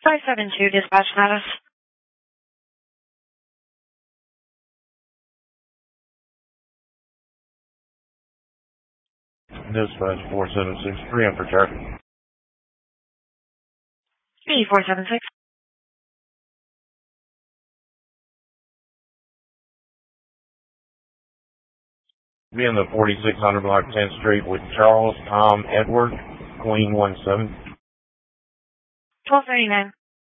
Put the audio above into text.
572 dispatch status. Dispatch 4763 after traffic. B476. Be in the 4600 block 10th Street with Charles Tom Edward, Queen 17. 1239.